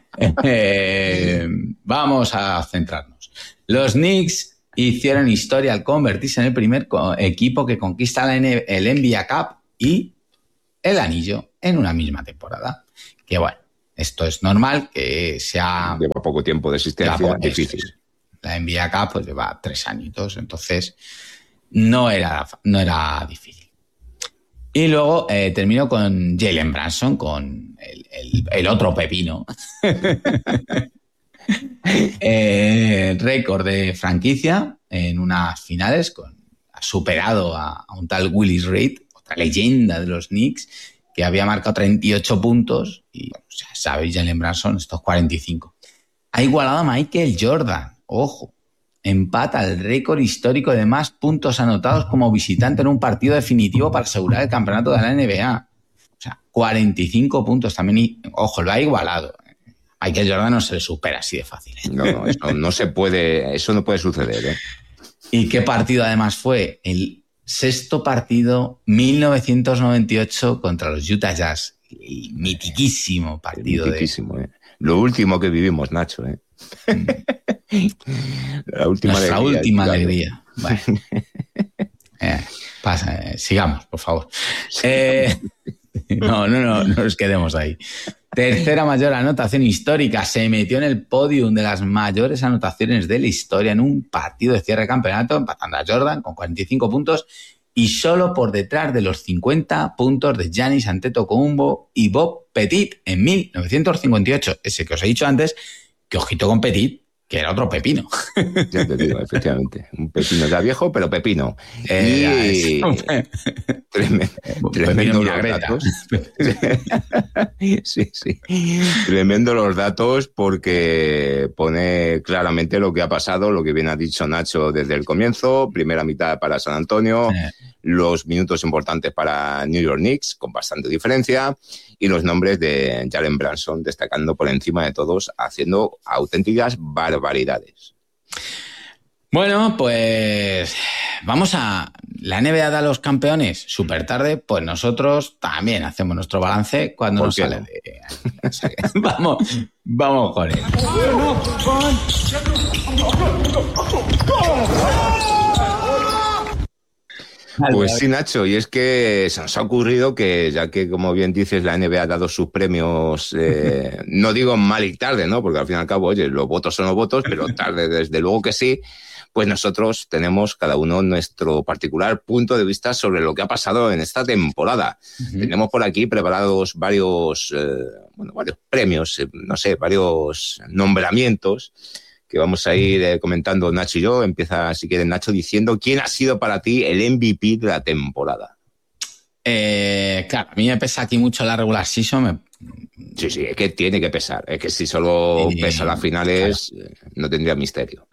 Eh, vamos a centrarnos. Los Knicks hicieron historia al convertirse en el primer equipo que conquista la N- el N B A Cup y el anillo en una misma temporada. Que bueno, esto es normal, que sea... Lleva poco tiempo de existencia, poco, difícil. Es, la N B A Cup pues lleva tres añitos, entonces no era, no era difícil. Y luego eh, termino con Jalen Brunson, con el, el, el otro pepino. eh, récord de franquicia en unas finales, con, ha superado a, a un tal Willis Reed, otra leyenda de los Knicks, que había marcado treinta y ocho puntos y, bueno, ya sabéis, Jalen Brunson estos cuarenta y cinco. Ha igualado a Michael Jordan, ojo, empata el récord histórico de más puntos anotados como visitante en un partido definitivo para asegurar el campeonato de la N B A. O sea, cuarenta y cinco puntos también, y, ojo, lo ha igualado. A Michael Jordan no se le supera así de fácil, ¿eh? No, no, eso no se puede, eso no puede suceder, ¿eh? ¿Y qué partido además fue? El sexto partido, mil novecientos noventa y ocho, contra los Utah Jazz. El mitiquísimo partido. El mitiquísimo, de... ¿eh? Lo último que vivimos, Nacho, ¿eh? La última Nuestra alegría, última alegría. Bueno. eh, pasa, eh, sigamos, por favor. Eh, no, no, no, no nos quedemos ahí. Tercera mayor anotación histórica. Se metió en el podium de las mayores anotaciones de la historia en un partido de cierre de campeonato, empatando a Jordan con cuarenta y cinco puntos y solo por detrás de los cincuenta puntos de Giannis Antetokounmpo y Bob Pettit en mil novecientos cincuenta y ocho. Ese que os he dicho antes, que ojito con Pettit, que era otro pepino. Ya te digo, efectivamente. Un pepino ya viejo, pero pepino. Eh, y... Tremendo, tremendo los datos. Sí, sí. Tremendo los datos, porque pone claramente lo que ha pasado, lo que bien ha dicho Nacho desde el comienzo. Primera mitad para San Antonio, eh. los minutos importantes para New York Knicks, con bastante diferencia, y los nombres de Jalen Brunson destacando por encima de todos, haciendo auténticas barbaridades. Bueno, pues vamos a... La N B A da a los campeones súper tarde, pues nosotros también hacemos nuestro balance cuando nos sale no? de... O sea, vamos, vamos con él. Pues sí, Nacho, y es que se nos ha ocurrido que, ya que, como bien dices, la N B A ha dado sus premios, eh, no digo mal y tarde, ¿no? Porque al fin y al cabo, oye, los votos son los votos, pero tarde desde luego que sí, pues nosotros tenemos cada uno nuestro particular punto de vista sobre lo que ha pasado en esta temporada. Uh-huh. Tenemos por aquí preparados varios, eh, bueno, varios premios, eh, no sé, varios nombramientos que vamos a ir eh, comentando Nacho y yo. Empieza, si quieres, Nacho, diciendo quién ha sido para ti el M V P de la temporada. Eh, claro, a mí me pesa aquí mucho la regular season. Me... Sí, sí, es que tiene que pesar. Es que si solo eh, pesa las finales, claro, no tendría misterio.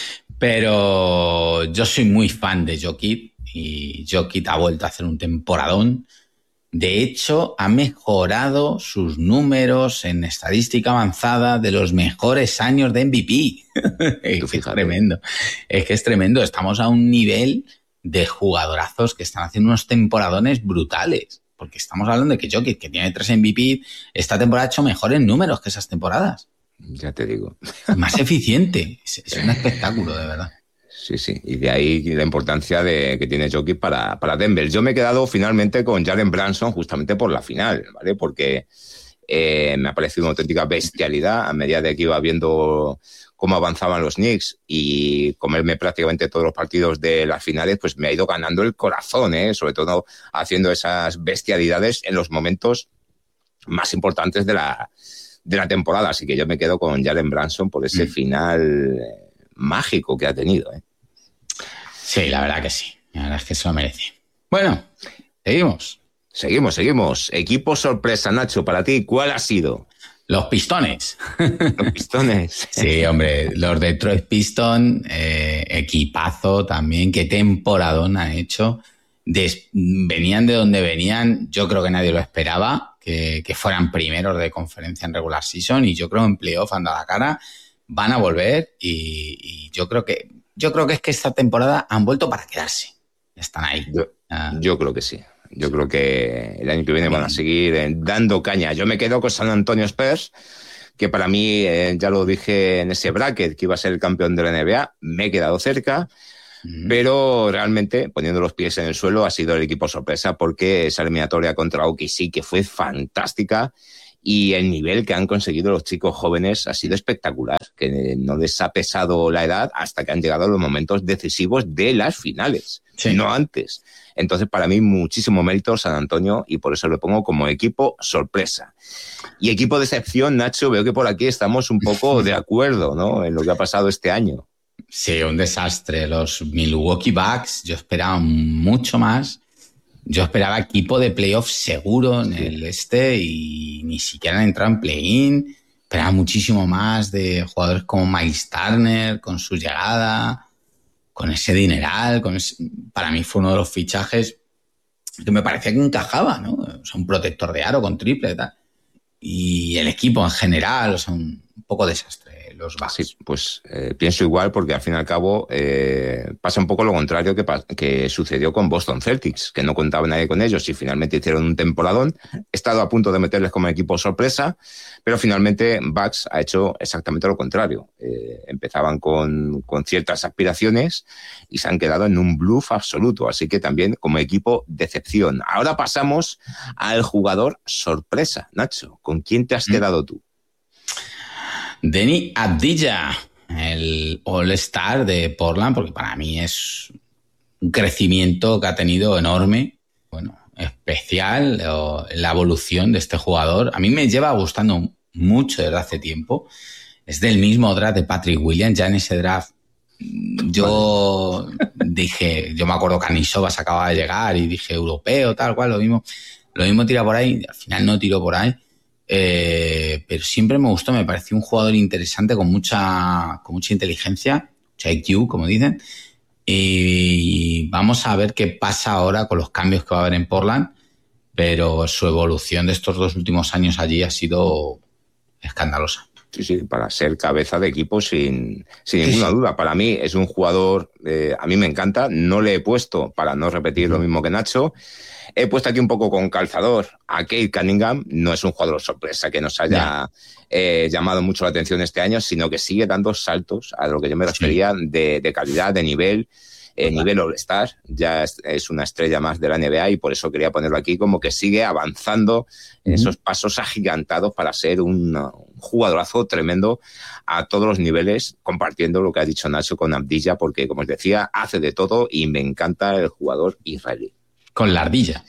Pero yo soy muy fan de Jokic y Jokic ha vuelto a hacer un temporadón. De hecho, ha mejorado sus números en estadística avanzada de los mejores años de M V P. Es que es tremendo. Es que es tremendo. Estamos a un nivel de jugadorazos que están haciendo unos temporadones brutales. Porque estamos hablando de que Jokic, que tiene tres M V P, esta temporada ha hecho mejores números que esas temporadas. Ya te digo. Más eficiente. Es, es un espectáculo, de verdad. Sí, sí, y de ahí la importancia de que tiene Jokic para, para Denver. Yo me he quedado finalmente con Jalen Brunson justamente por la final, ¿vale? Porque eh, me ha parecido una auténtica bestialidad a medida de que iba viendo cómo avanzaban los Knicks y comerme prácticamente todos los partidos de las finales, pues me ha ido ganando el corazón, ¿eh? Sobre todo haciendo esas bestialidades en los momentos más importantes de la, de la temporada. Así que yo me quedo con Jalen Brunson por ese mm. final mágico que ha tenido, ¿eh? Sí, la verdad que sí. La verdad es que se lo merece. Bueno, seguimos. Seguimos, seguimos. Equipo sorpresa, Nacho, para ti, ¿cuál ha sido? Los Pistones. Los Pistones. Sí, hombre, los Detroit Pistons, eh, equipazo también, qué temporadón han hecho. Des, venían de donde venían, yo creo que nadie lo esperaba, que, que fueran primeros de conferencia en regular season, y yo creo que en playoff han dado la cara, van a volver y, y yo creo que yo creo que es que esta temporada han vuelto para quedarse. Están ahí. Yo, uh, yo creo que sí. Yo creo que el año que viene van a seguir eh, dando caña. Yo me quedo con San Antonio Spurs, que para mí, eh, ya lo dije en ese bracket, que iba a ser el campeón de la N B A. Me he quedado cerca, uh-huh. pero realmente, poniendo los pies en el suelo, ha sido el equipo sorpresa, porque esa eliminatoria contra O K C, que fue fantástica, y el nivel que han conseguido los chicos jóvenes ha sido espectacular, que no les ha pesado la edad hasta que han llegado a los momentos decisivos de las finales, sí. no antes. Entonces, para mí, muchísimo mérito San Antonio y por eso lo pongo como equipo sorpresa. Y equipo de excepción, Nacho, veo que por aquí estamos un poco de acuerdo, ¿no?, en lo que ha pasado este año. Sí, un desastre. Los Milwaukee Bucks, yo esperaba mucho más. Yo esperaba equipo de playoff seguro en el este y ni siquiera han entrado en play-in. Esperaba muchísimo más de jugadores como Miles Turner con su llegada, con ese dineral. Con ese... Para mí fue uno de los fichajes que me parecía que encajaba, ¿no? O sea, un protector de aro con triple y tal. Y el equipo en general, o sea, un poco desastre. Los Bucks. Sí, pues eh, pienso igual porque al fin y al cabo eh, pasa un poco lo contrario que, que sucedió con Boston Celtics, que no contaba nadie con ellos y finalmente hicieron un temporadón. He estado a punto de meterles como equipo sorpresa, pero finalmente Bucks ha hecho exactamente lo contrario. Eh, empezaban con, con ciertas aspiraciones y se han quedado en un bluff absoluto, así que también como equipo decepción. Ahora pasamos al jugador sorpresa. Nacho, ¿con quién te has quedado tú? Deni Avdija, el All-Star de Portland, porque para mí es un crecimiento que ha tenido enorme, bueno, especial, la evolución de este jugador. A mí me lleva gustando mucho desde hace tiempo. Es del mismo draft de Patrick Williams. Ya en ese draft yo vale. dije, yo me acuerdo que Anisovas acababa de llegar y dije europeo, tal cual, lo mismo, lo mismo tira por ahí. Al final no tiró por ahí. Eh, pero siempre me gustó, me pareció un jugador interesante con mucha, con mucha inteligencia, mucha I Q, como dicen, y vamos a ver qué pasa ahora con los cambios que va a haber en Portland, pero su evolución de estos dos últimos años allí ha sido escandalosa. Sí, sí, para ser cabeza de equipo sin, sin ninguna sí, sí. duda. Para mí es un jugador, eh, a mí me encanta, no le he puesto, para no repetir lo mismo que Nacho, he puesto aquí un poco con calzador a Cade Cunningham. No es un jugador sorpresa que nos haya eh, llamado mucho la atención este año, sino que sigue dando saltos a lo que yo me refería sí. de, de calidad, de nivel, eh, nivel All-Star. Ya es, es una estrella más de la N B A y por eso quería ponerlo aquí, como que sigue avanzando en uh-huh. esos pasos agigantados para ser un, un jugadorazo tremendo a todos los niveles, compartiendo lo que ha dicho Nacho con Avdija, porque, como os decía, hace de todo y me encanta el jugador israelí. Con la ardilla.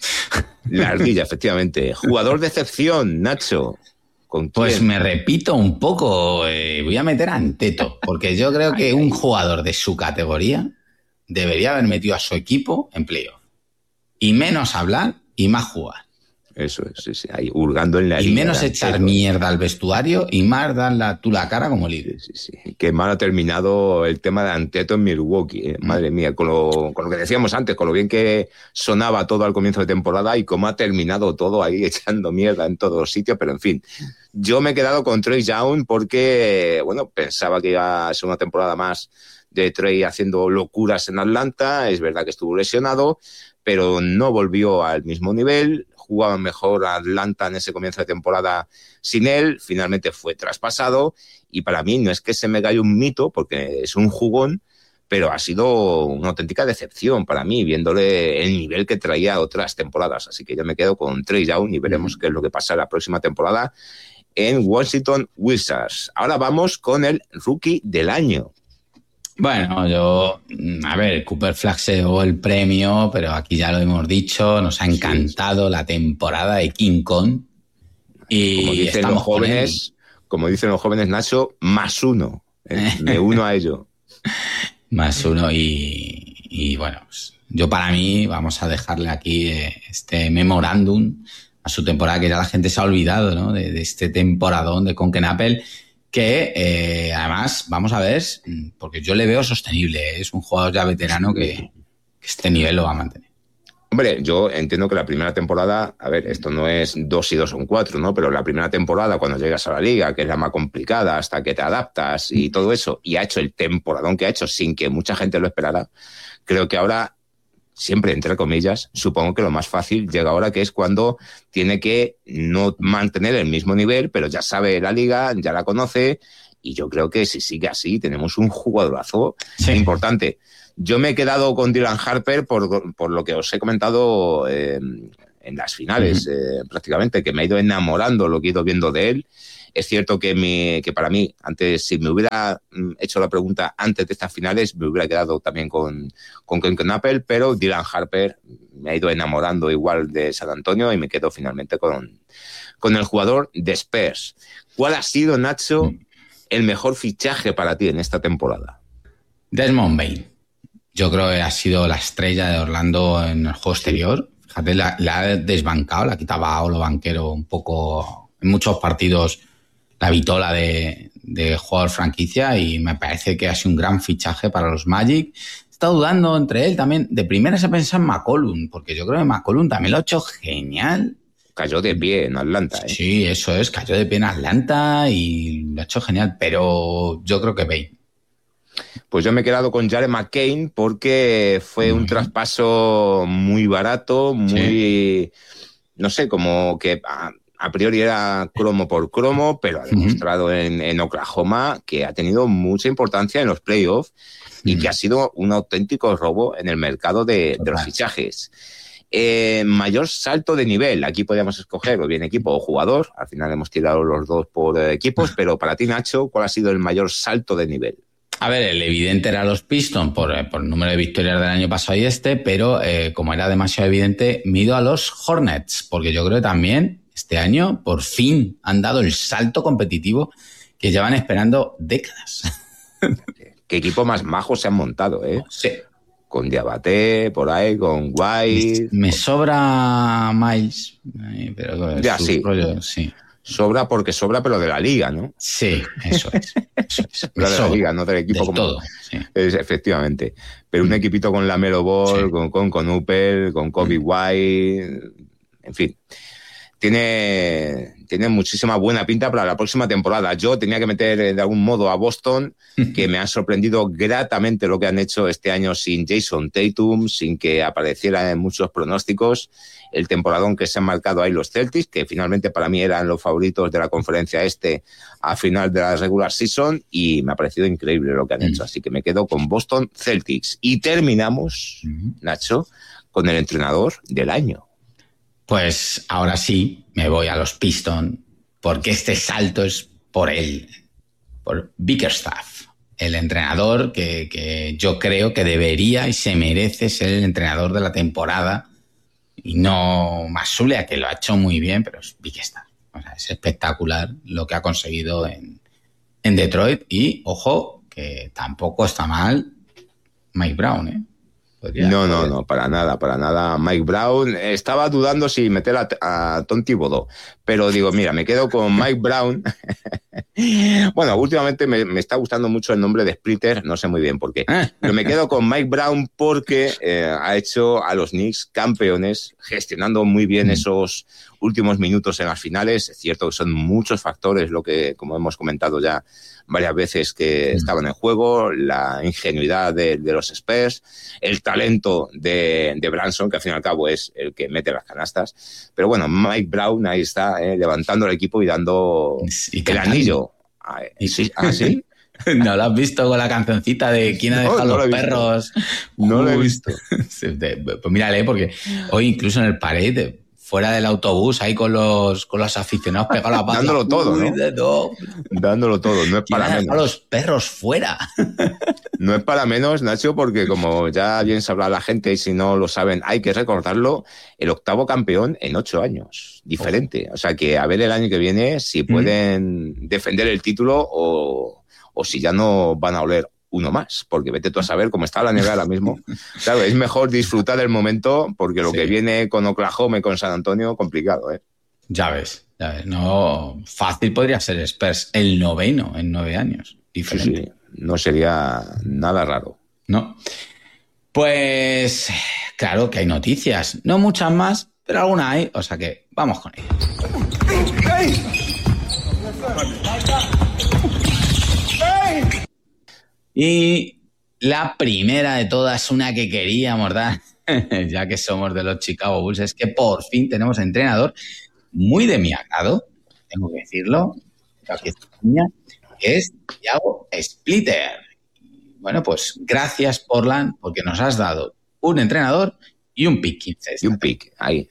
La ardilla, efectivamente. Jugador de excepción, Nacho. ¿Con quién? Pues me repito un poco. Eh, voy a meter a Anteto, porque yo creo que un jugador de su categoría debería haber metido a su equipo en playoff. Y menos hablar y más jugar. Eso es, sí, sí, ahí hurgando en la y línea. Y menos echar Anteto. Mierda al vestuario y más dar la, tú la cara como líder. Sí, sí, sí. Qué mal ha terminado el tema de Anteto en Milwaukee. Eh. Mm. Madre mía, con lo, con lo que decíamos antes, con lo bien que sonaba todo al comienzo de temporada y cómo ha terminado todo ahí echando mierda en todos los sitios. Pero en fin, yo me he quedado con Trae Young porque, bueno, pensaba que iba a ser una temporada más de Trae haciendo locuras en Atlanta. Es verdad que estuvo lesionado, pero no volvió al mismo nivel. Jugaba mejor Atlanta en ese comienzo de temporada sin él, finalmente fue traspasado y para mí no es que se me caiga un mito porque es un jugón, pero ha sido una auténtica decepción para mí viéndole el nivel que traía otras temporadas, así que yo me quedo con Trae Young y veremos mm. qué es lo que pasa la próxima temporada en Washington Wizards. Ahora vamos con el rookie del año. Bueno, yo, a ver, Cooper Flag se llevó el premio, pero aquí ya lo hemos dicho, nos ha encantado sí. la temporada de King Kong. Y como dicen los jóvenes, como dicen los jóvenes, Nacho, más uno. ¿eh? Me uno a ello. Más uno y, y bueno, pues yo para mí vamos a dejarle aquí este memorándum a su temporada, que ya la gente se ha olvidado, ¿no? De, de este temporadón de Conkenapel. Que eh, además, vamos a ver, porque yo le veo sostenible, ¿eh? Es un jugador ya veterano que, que este nivel lo va a mantener. Hombre, yo entiendo que la primera temporada, a ver, esto no es dos y dos son cuatro, ¿no? Pero la primera temporada, cuando llegas a la liga, que es la más complicada, hasta que te adaptas y todo eso, y ha hecho el temporadón que ha hecho sin que mucha gente lo esperara, creo que ahora, siempre entre comillas, supongo que lo más fácil llega ahora, que es cuando tiene que no mantener el mismo nivel, pero ya sabe la liga, ya la conoce, y yo creo que si sigue así, tenemos un jugadorazo sí. importante. Yo me he quedado con Dylan Harper por, por lo que os he comentado eh, en las finales, uh-huh. eh, prácticamente, que me ha ido enamorando lo que he ido viendo de él. Es cierto que, mi, que para mí, antes, si me hubiera hecho la pregunta antes de estas finales, me hubiera quedado también con, con Ken Knappel, pero Dylan Harper me ha ido enamorando igual de San Antonio y me quedo finalmente con, con el jugador de Spurs. ¿Cuál ha sido, Nacho, el mejor fichaje para ti en esta temporada? Desmond Bane. Yo creo que ha sido la estrella de Orlando en el juego exterior. Fíjate, la, la ha desbancado, la quitaba a Olo Banquero un poco en muchos partidos. La vitola de, de jugador franquicia y me parece que ha sido un gran fichaje para los Magic. He estado dudando entre él también. De primera se pensaba en McCollum, porque yo creo que McCollum también lo ha hecho genial. Cayó de pie en Atlanta, ¿eh? Sí, eso es, cayó de pie en Atlanta y lo ha hecho genial, pero yo creo que Bane. Pues yo me he quedado con Jared McCain porque fue muy un traspaso muy barato, muy, sí. no sé, como que... A priori era cromo por cromo, pero ha demostrado uh-huh. en, en Oklahoma que ha tenido mucha importancia en los playoffs uh-huh. y que ha sido un auténtico robo en el mercado de, de los fichajes. Eh, mayor salto de nivel. Aquí podríamos escoger o bien equipo o jugador. Al final hemos tirado los dos por eh, equipos, pero para ti, Nacho, ¿cuál ha sido el mayor salto de nivel? A ver, el evidente era los Pistons por, por el número de victorias del año pasado y este, pero eh, como era demasiado evidente, me he ido a los Hornets, porque yo creo que también este año, por fin, han dado el salto competitivo que llevan esperando décadas. ¿Qué equipo más majo se han montado, eh? Sí. Con Diabate, por ahí, con White... Me, me sobra Miles, pero ya, sí. Rollo, sí. Sobra porque sobra, pero de la liga, ¿no? Sí, eso es. Eso es. Pero de sobra. la liga, no del equipo del como... todo, sí. Es, efectivamente. Pero un equipito con Lamelo Ball, sí. con, con, con Upel, con Kobe mm. White... En fin... Tiene, tiene muchísima buena pinta para la próxima temporada. Yo tenía que meter de algún modo a Boston, que me ha sorprendido gratamente lo que han hecho este año sin Jason Tatum, sin que apareciera en muchos pronósticos. El temporadón que se han marcado ahí los Celtics, que finalmente para mí eran los favoritos de la conferencia este a final de la regular season, y me ha parecido increíble lo que han hecho. Así que me quedo con Boston Celtics. Y terminamos, Nacho, con el entrenador del año. Pues ahora sí, me voy a los Pistons, porque este salto es por él, por Bickerstaff, el entrenador que, que yo creo que debería y se merece ser el entrenador de la temporada, y no Mazzulla, que lo ha hecho muy bien, pero es Bickerstaff. O sea, es espectacular lo que ha conseguido en, en Detroit, y ojo, que tampoco está mal Mike Brown, ¿eh? Podría, no, no, no, para nada, para nada. Mike Brown, estaba dudando si meter a, a Tom Thibodeau, pero digo, mira, me quedo con Mike Brown. Bueno, últimamente me, me está gustando mucho el nombre de Splitter, no sé muy bien por qué, pero me quedo con Mike Brown porque eh, ha hecho a los Knicks campeones, gestionando muy bien esos últimos minutos en las finales. Es cierto que son muchos factores, lo que, como hemos comentado ya varias veces, que estaban en juego, la ingenuidad de, de los Spurs, el talento de, de Branson, que al fin y al cabo es el que mete las canastas. Pero bueno, Mike Brown ahí está, eh, levantando el equipo y dando y el anillo. Ah, ¿sí? ¿Ah, sí? ¿No lo has visto con la cancioncita de quién ha dejado no, no los perros? No lo he visto. Pues mírale, porque hoy incluso en el parade, fuera del autobús, ahí con los con los aficionados pegados a la pata. Dándolo todo, ¿no? no. Dándolo todo, no es para menos. A los perros fuera. No es para menos, Nacho, porque como ya bien sabrá la gente, y si no lo saben, hay que recordarlo, el octavo campeón en ocho años. Diferente. Oh. O sea que a ver el año que viene si pueden mm. defender el título o, o si ya no van a oler uno más, porque vete tú a saber cómo está la N B A ahora mismo. Claro, es mejor disfrutar del momento, porque lo sí. que viene con Oklahoma y con San Antonio, complicado, ¿eh? Ya ves, ya ves. No, fácil podría ser Spurs, el noveno en nueve años. Diferente. Sí, sí. No sería nada raro. No. Pues, claro que hay noticias. No muchas más, pero alguna hay, o sea que vamos con ellas. Y la primera de todas, una que queríamos dar, ya que somos de los Chicago Bulls, es que por fin tenemos entrenador muy de mi agrado, tengo que decirlo, que es Thiago Splitter. Bueno, pues gracias, Portland, porque nos has dado un entrenador Y un pick quince. Y un pick, ahí.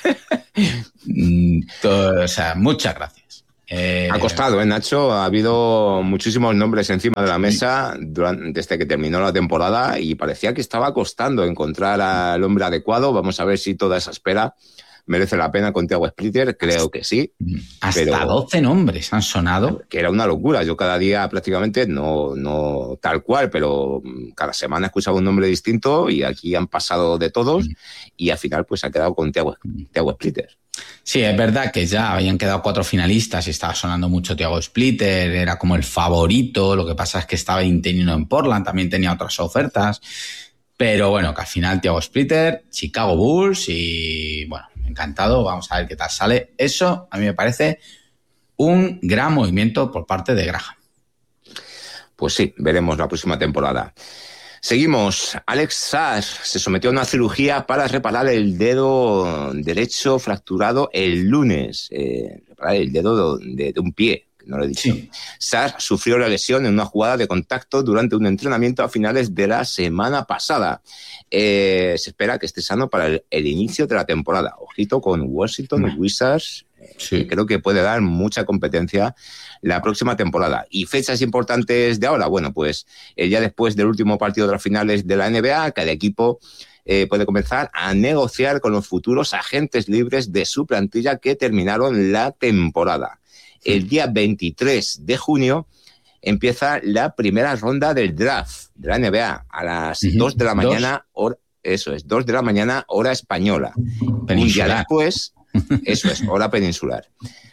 O sea, muchas gracias. Eh, ha costado, ¿eh, Nacho? Ha habido muchísimos nombres encima de la mesa durante, desde que terminó la temporada y parecía que estaba costando encontrar al hombre adecuado. Vamos a ver si toda esa espera merece la pena con Thiago Splitter. Creo que sí. Hasta pero, doce nombres han sonado. Que era una locura. Yo cada día prácticamente, no, no tal cual, pero cada semana escuchaba un nombre distinto y aquí han pasado de todos y al final pues ha quedado con Thiago, Thiago Splitter. Sí, es verdad que ya habían quedado cuatro finalistas y estaba sonando mucho Thiago Splitter, era como el favorito, lo que pasa es que estaba interino en Portland, también tenía otras ofertas, pero bueno, que al final Thiago Splitter, Chicago Bulls y bueno, encantado, vamos a ver qué tal sale. Eso a mí me parece un gran movimiento por parte de Graham. Pues sí, veremos la próxima temporada. Seguimos. Alex Sarr se sometió a una cirugía para reparar el dedo derecho fracturado el lunes. Eh, reparar el dedo de, de un pie, que no lo he dicho. Sí. Sarr sufrió la lesión en una jugada de contacto durante un entrenamiento a finales de la semana pasada. Eh, se espera que esté sano para el, el inicio de la temporada. Ojito con Washington sí. Wizards. Sí. Creo que puede dar mucha competencia la próxima temporada. ¿Y fechas importantes de ahora? Bueno, pues eh, ya después del último partido de las finales de la N B A, cada equipo eh, puede comenzar a negociar con los futuros agentes libres de su plantilla que terminaron la temporada. Sí. El día veintitrés de junio empieza la primera ronda del draft de la N B A a las uh-huh. dos de la mañana, hora, eso es, dos de la mañana, hora española. Peninsular. Un día después... Eso es, hora peninsular.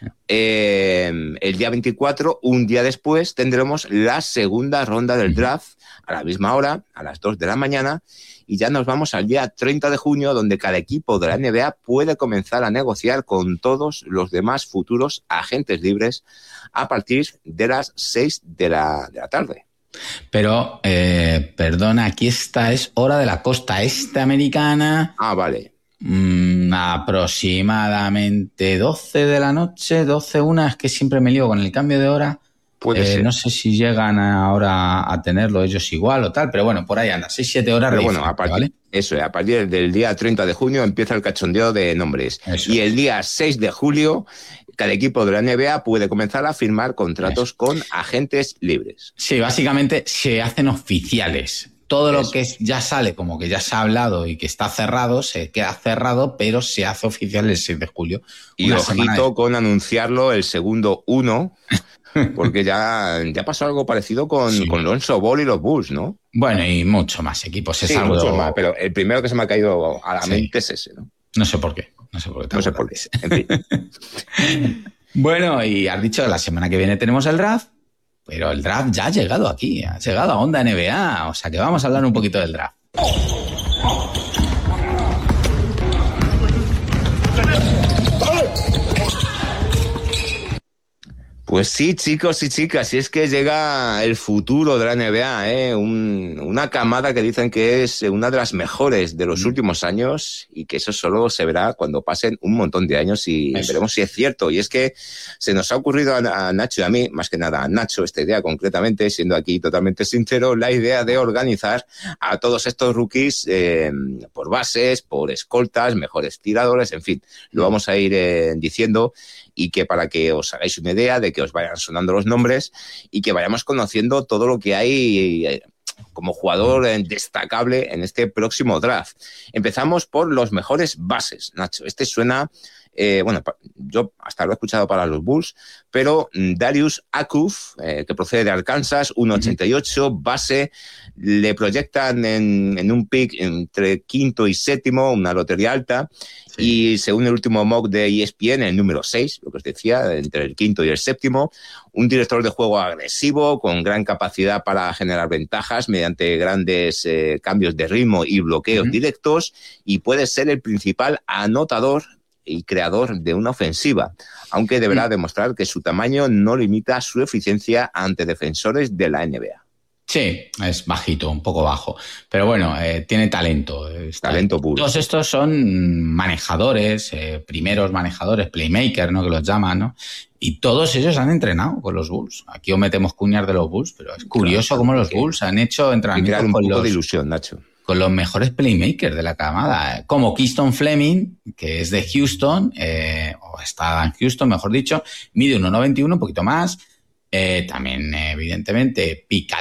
Eh, el día veinticuatro, un día después, tendremos la segunda ronda del draft a la misma hora, a las dos de la mañana, y ya nos vamos al día treinta de junio, donde cada equipo de la N B A puede comenzar a negociar con todos los demás futuros agentes libres a partir de las seis de la, de la tarde. Pero, eh, perdona, aquí esta es hora de la costa este americana. Ah, vale. Mm, aproximadamente doce de la noche, doce, una, es que siempre me lío con el cambio de hora. Puede eh, ser. No sé si llegan ahora a tenerlo ellos igual o tal, pero bueno, por ahí anda, seis siete horas. Pero bueno, a partir, ¿vale? Eso, a partir del día treinta de junio empieza el cachondeo de nombres. Eso. Y el día seis de julio, cada equipo de la N B A puede comenzar a firmar contratos Eso. con agentes libres. Sí, básicamente se hacen oficiales. Todo lo Eso. que ya sale, como que ya se ha hablado y que está cerrado, se queda cerrado, pero se hace oficial el seis de julio. Y ojito de... con anunciarlo el segundo uno, porque ya, ya pasó algo parecido con, sí. con Lonzo Ball y los Bulls, ¿no? Bueno, y mucho más equipos. Es sí, algo... mucho más, pero el primero que se me ha caído a la sí. mente es ese, ¿no? No sé por qué. No sé por qué. No sé por qué. En fin. Bueno, y has dicho que la semana que viene tenemos el draft. Pero el draft ya ha llegado aquí, ha llegado a Onda N B A, o sea que vamos a hablar un poquito del draft. Pues sí, chicos y chicas, y es que llega el futuro de la N B A, ¿eh? Un, una camada que dicen que es una de las mejores de los últimos años y que eso solo se verá cuando pasen un montón de años y eso. Veremos si es cierto. Y es que se nos ha ocurrido a, a Nacho y a mí, más que nada a Nacho, esta idea concretamente, siendo aquí totalmente sincero, la idea de organizar a todos estos rookies eh, por bases, por escoltas, mejores tiradores, en fin, lo vamos a ir eh, diciendo. Y que para que os hagáis una idea de que os vayan sonando los nombres y que vayamos conociendo todo lo que hay como jugador destacable en este próximo draft. Empezamos por los mejores bases, Nacho. Este suena, eh, bueno, yo hasta lo he escuchado para los Bulls, pero Darius Akuf, eh, que procede de Arkansas, uno ochenta y ocho, base, le proyectan en, en un pick entre quinto y séptimo, una lotería alta. Sí. Y según el último mock de E S P N, el número seis, lo que os decía, entre el quinto y el séptimo, un director de juego agresivo, con gran capacidad para generar ventajas mediante grandes eh, cambios de ritmo y bloqueos uh-huh. directos, y puede ser el principal anotador y creador de una ofensiva, aunque deberá uh-huh. demostrar que su tamaño no limita su eficiencia ante defensores de la N B A. Sí, es bajito, un poco bajo. Pero bueno, eh, tiene talento. Está, talento puro. Todos estos son manejadores, eh, primeros manejadores, playmakers, ¿no? Que los llaman, ¿no? Y todos ellos han entrenado con los Bulls. Aquí os metemos cuñas de los Bulls, pero es curioso claro, cómo los Bulls han hecho entrenamientos un con poco los... de ilusión, Nacho. con los mejores playmakers de la camada, como Keyston Fleming, que es de Houston, eh, o está en Houston, mejor dicho, mide uno noventa y uno, un poquito más. Eh, también, evidentemente, Picard